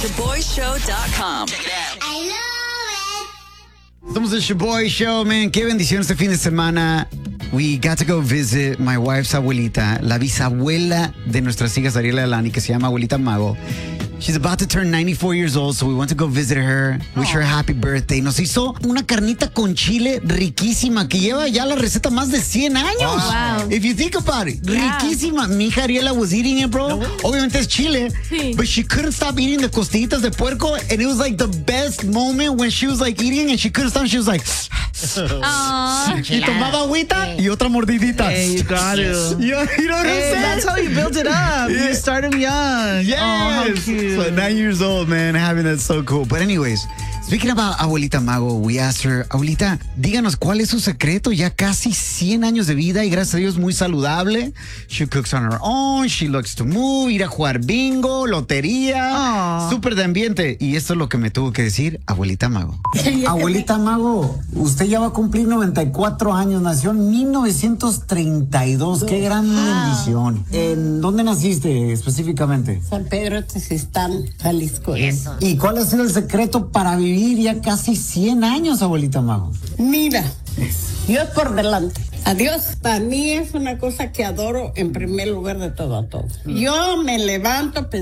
ShaboyShow.com. Check it out. I love it. Estamos en Shaboy Show, man. Qué bendición este fin de semana. We got to go visit my wife's abuelita, la bisabuela de nuestras hijas Ariela y Alani, que se llama Abuelita Mago. She's about to turn 94 years old, so we want to go visit her, wish her a happy birthday. Nos hizo una carnita con chile riquísima que lleva ya la receta más de 100 años. Wow. If you think about it, riquísima. Mi hija Ariela was eating it, bro. Obviamente es chile, but she couldn't stop eating the costillitas de puerco, and it was like the best moment when she was like eating and she couldn't stop. She was like, y tomaba agüita y otra mordidita. Hey, you got it. You know what I'm saying? That's how you build it up. You start them young. Yes. Oh, how cute. So 9 years old, man, having that so cool. But anyways, speaking about Abuelita Mago, we asked her, Abuelita, díganos cuál es su secreto, ya casi 100 años de vida y gracias a Dios muy saludable. She cooks on her own, she likes to move, ir a jugar bingo, lotería, súper de ambiente. Y esto es lo que me tuvo que decir Abuelita Mago. Abuelita Mago, usted ya va a cumplir 94 años, nació en 1932, qué gran bendición. ¿En dónde naciste específicamente? San Pedro Tezistán, Jalisco. ¿Y cuál ha sido el secreto para vivir ya casi 100 años, Abuelita Mago? Mira, Dios por delante. Adiós. Para mí es una cosa que adoro en primer lugar de todo a todo. Yo me levanto